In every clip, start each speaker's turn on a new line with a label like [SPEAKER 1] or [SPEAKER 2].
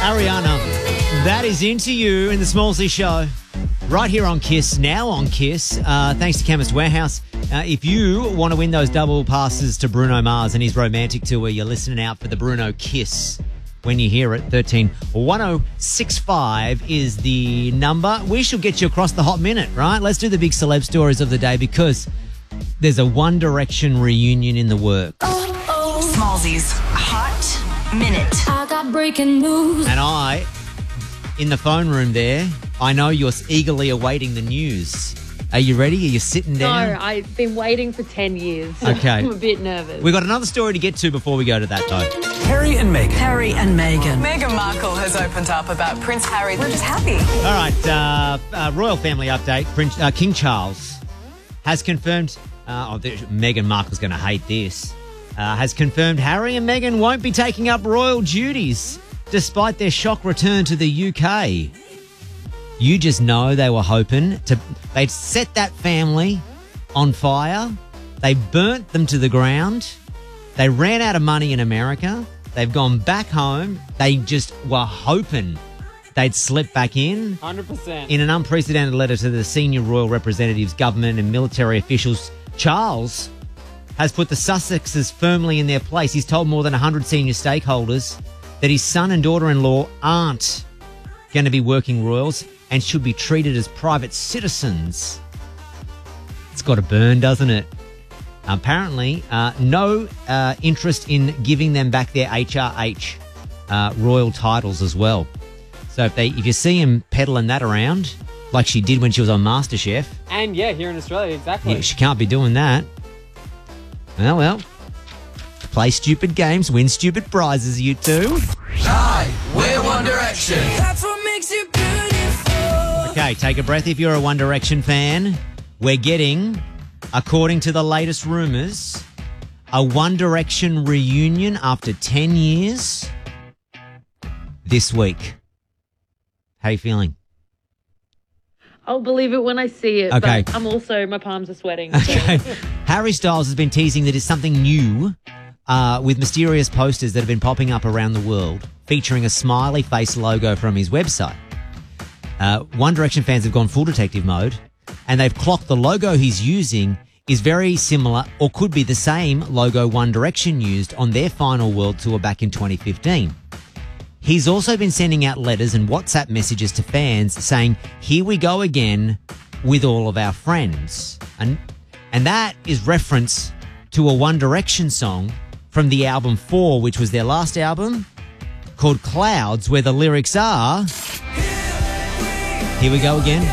[SPEAKER 1] Ariana, that is Into You in the Smallsy Show. Right here on KISS, now on KISS. Thanks to Chemist Warehouse. If you want to win those double passes to Bruno Mars and his romantic tour, you're listening out for the Bruno Kiss. When you hear it, 131065 is the number. We shall get you across the hot minute, right? Let's do the big celeb stories of the day because there's a One Direction reunion in the works.
[SPEAKER 2] Smallsy's Hot Minute.
[SPEAKER 3] I got breaking news.
[SPEAKER 1] And in the phone room there, I know you're eagerly awaiting the news. Are you ready? Are you sitting down?
[SPEAKER 4] No, I've been waiting for 10 years.
[SPEAKER 1] Okay.
[SPEAKER 4] I'm a bit nervous.
[SPEAKER 1] We've got another story to get to before we go to that, though.
[SPEAKER 5] Harry and Meghan.
[SPEAKER 2] Harry and Meghan. Meghan Markle has opened up about Prince Harry. We're just happy.
[SPEAKER 1] All right, royal family update. King Charles has confirmed... Meghan Markle's going to hate this. Has confirmed Harry and Meghan won't be taking up royal duties despite their shock return to the UK. You just know they were hoping to... They'd set that family on fire. They burnt them to the ground. They ran out of money in America. They've gone back home. They just were hoping they'd slip back in.
[SPEAKER 4] 100%.
[SPEAKER 1] In an unprecedented letter to the senior royal representatives, government and military officials, Charles has put the Sussexes firmly in their place. He's told more than 100 senior stakeholders that his son and daughter-in-law aren't going to be working royals and should be treated as private citizens. It's got to burn, doesn't it? Apparently, no interest in giving them back their HRH royal titles as well. So if you see him peddling that around, like she did when she was on MasterChef.
[SPEAKER 4] And yeah, here in Australia, exactly.
[SPEAKER 1] Yeah, she can't be doing that. Well, play stupid games, win stupid prizes, you two.
[SPEAKER 5] Hi, we're One Direction.
[SPEAKER 3] That's what makes it beautiful.
[SPEAKER 1] Okay, take a breath if you're a One Direction fan. We're getting, according to the latest rumours, a One Direction reunion after 10 years this week. How are you feeling?
[SPEAKER 4] I'll believe it when I see it.
[SPEAKER 1] Okay.
[SPEAKER 4] But my palms are sweating.
[SPEAKER 1] Okay. Harry Styles has been teasing that it's something new with mysterious posters that have been popping up around the world featuring a smiley face logo from his website. One Direction fans have gone full detective mode and they've clocked the logo he's using is very similar or could be the same logo One Direction used on their final world tour back in 2015. He's also been sending out letters and WhatsApp messages to fans saying, "Here we go again with all of our friends." And that is reference to a One Direction song from the album 4, which was their last album, called Clouds, where the lyrics are, "Here we go again.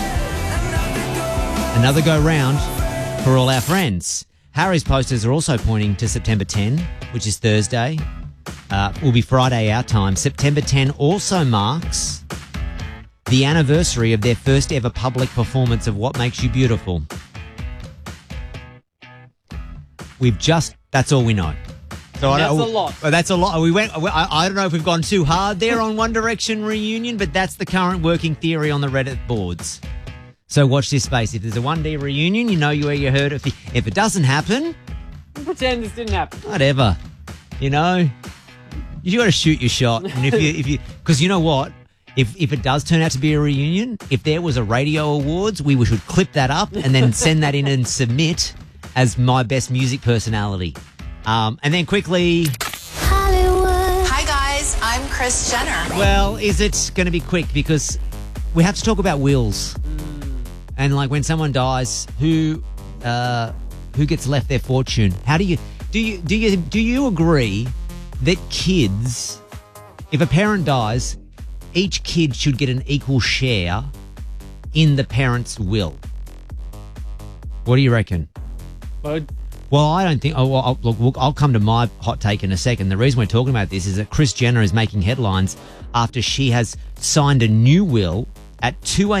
[SPEAKER 1] Another go round for all our friends." Harry's posters are also pointing to September 10, which is Thursday. Will be Friday our time. September 10 also marks the anniversary of their first ever public performance of What Makes You Beautiful. That's all we know. So
[SPEAKER 4] That's a lot.
[SPEAKER 1] That's a lot. I don't know if we've gone too hard there on One Direction reunion, but that's the current working theory on the Reddit boards. So watch this space. If there's a 1D reunion, you know where you heard it. If it doesn't happen,
[SPEAKER 4] Pretend this didn't happen.
[SPEAKER 1] whatever. You know, you got to shoot your shot. And if you, because you know what, if it does turn out to be a reunion, if there was a radio awards, we should clip that up and then send that in and submit as my best music personality. And then quickly,
[SPEAKER 3] Hollywood.
[SPEAKER 2] Hi, guys. I'm Kris Jenner.
[SPEAKER 1] well, is it going to be quick? Because we have to talk about wills. And like when someone dies, who gets left their fortune? How do you agree that kids, if a parent dies, each kid should get an equal share in the parent's will? What do you reckon? Well, I don't think... I'll come to my hot take in a second. The reason we're talking about this is that Kris Jenner is making headlines after she has signed a new will at 2 a.m.